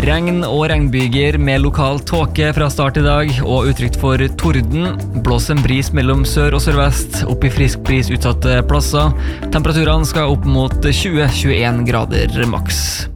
Regn og regnbyger med lokal tåke fra start i dag, og utrygt for torden. Blås en bris mellom sør og sørvest, opp i frisk bris utsatte plasser. Temperaturene skal opp mot 20-21 grader maks.